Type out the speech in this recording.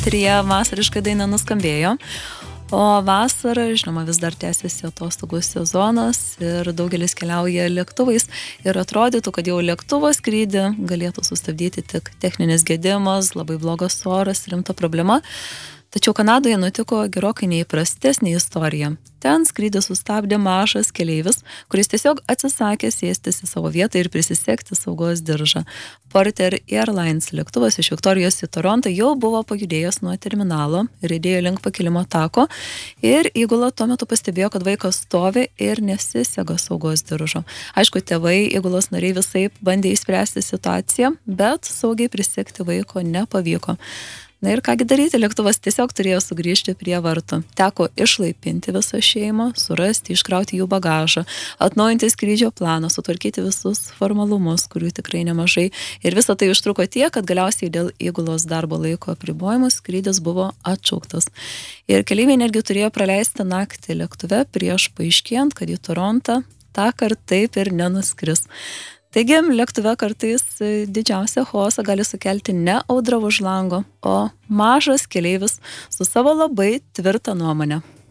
eteryje vasariška daina nuskambėjo. O vasara, žinoma, vis dar tęsiasi atostogų sezonas ir daugelis keliauja lėktuvais ir atrodytų, kad jau lėktuvo skrydį galėtų sustabdyti tik techninis gedimas, labai blogas oras, rimta problema. Tačiau Kanadoje nutiko gerokai neįprastesnė istorija. Ten skrydį sustabdė mažas keleivis, kuris tiesiog atsisakė sėstis į savo vietą ir prisisegti saugos diržą. Porter Airlines lėktuvas iš Viktorijos į Torontą jau buvo pajudėjęs nuo terminalo, riedėjo link pakilimo tako ir įgula tuo metu pastebėjo, kad vaikas stovi ir nesisega saugos diržo. Aišku, tėvai įgulos nariai visaip bandė išspręsti situaciją, bet saugiai prisegti vaiko nepavyko. Na ir kągi daryti, lėktuvas tiesiog turėjo sugrįžti prie vartų. Teko išlaipinti visą šeimą, surasti, iškrauti jų bagažą, atnaujinti skrydžio planą, sutvarkyti visus formalumus, kurių tikrai nemažai. Ir visą tai užtruko tiek, kad galiausiai dėl įgulos darbo laiko apribojimų skrydis buvo atšauktas. Ir keleiviai netgi turėjo praleisti naktį lėktuve prieš paaiškėjant, kad į Torontą tąkart taip ir nenuskris. Taigi, lėktuve kartais didžiausią chaosą gali sukelti ne audra už lango, o mažas keleivis su savo labai tvirta nuomonė.